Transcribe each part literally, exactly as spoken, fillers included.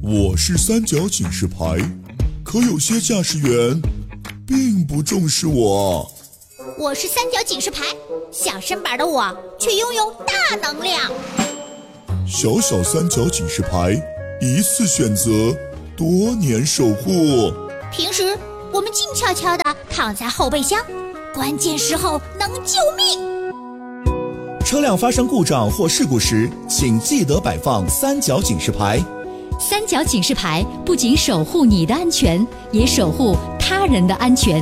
我是三角警示牌，可有些驾驶员并不重视我。 我是三角警示牌，小身板的我却拥有大能量。 小小三角警示牌，一次选择，多年守护。 平时我们静悄悄地躺在后备箱，关键时候能救命。 车辆发生故障或事故时，请记得摆放三角警示牌。 三角警示牌不仅守护你的安全，也守护他人的安全。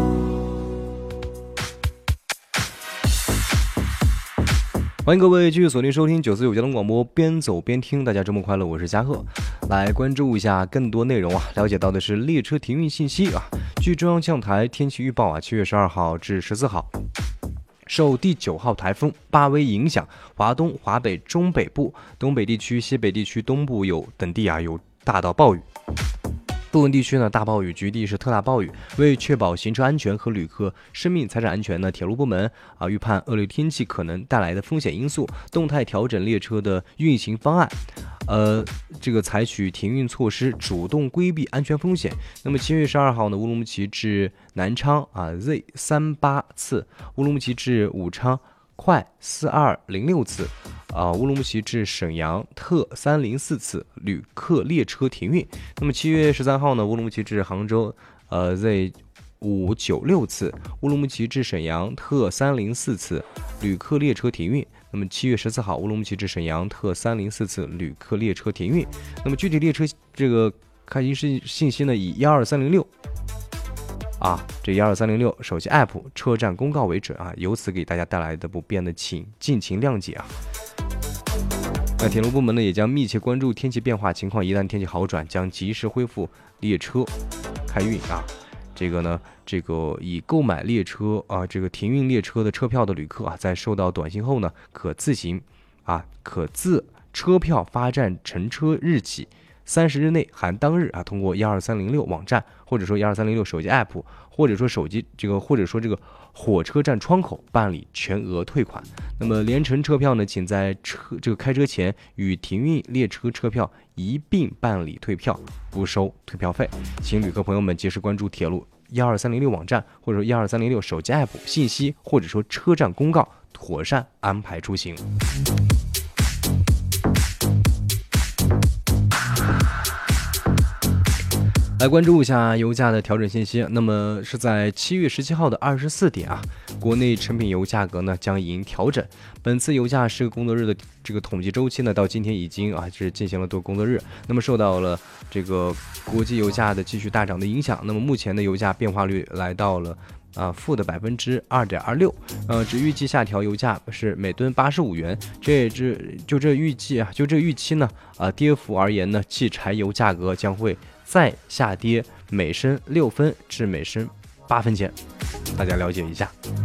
欢迎各位继续锁定收听九四九交通广播，边走边听，大家周末快乐，我是嘉贺。来关注一下更多内容啊，了解到的是列车停运信息啊。据中央气象台天气预报啊，七月十二号至十四号，受第九号台风巴威影响，华东、华北、中北部、东北地区、西北地区东部有等地啊有大到暴雨。部分地区呢，大暴雨，局地是特大暴雨。为确保行车安全和旅客生命财产安全呢，铁路部门啊预判恶劣天气可能带来的风险因素，动态调整列车的运行方案，呃，这个采取停运措施，主动规避安全风险。那么七月十二号呢，乌鲁木齐至南昌啊 Z 三八次，乌鲁木齐至武昌快四二零六次。啊，乌鲁木齐至沈阳特三零四次旅客列车停运。那么七月十三号呢，乌鲁木齐至杭州呃 Z 五九六次，乌鲁木齐至沈阳特三零四次旅客列车停运。那么七月十四号，乌鲁木齐至沈阳特三零四次旅客列车停运。那么具体列车这个开行信信息呢，以一二三零六。啊，这一二三零六手机 app 车站公告为准啊，由此给大家带来的不便的，请尽情谅解啊。那铁路部门呢，也将密切关注天气变化情况，一旦天气好转，将及时恢复列车开运啊。这个呢，这个已购买列车啊，这个停运列车的车票的旅客啊，在收到短信后呢，可自行啊，可自车票发站乘车日起三十日内含当日啊，通过一二三零六网站，或者说一二三零六手机 app， 或者说手机这个，或者说这个火车站窗口办理全额退款。那么联程车票呢，请在车这个开车前与停运列车车票一并办理退票，不收退票费。请旅客朋友们及时关注铁路一二三零六网站，或者说一二三零六手机 app 信息，或者说车站公告，妥善安排出行。来关注一下油价的调整信息。那么是在七月十七号的二十四点啊，国内成品油价格呢将迎调整。本次油价十个工作日的这个统计周期呢，到今天已经啊是进行了多工作日。那么受到了这个国际油价的继续大涨的影响，那么目前的油价变化率来到了啊负的百分之二点二六。呃，只预计下调油价是每吨八十五元。这也是就这预计啊，就这预期呢啊跌幅而言呢，汽柴油价格将会再下跌每升六分至每升八分钱，大家了解一下。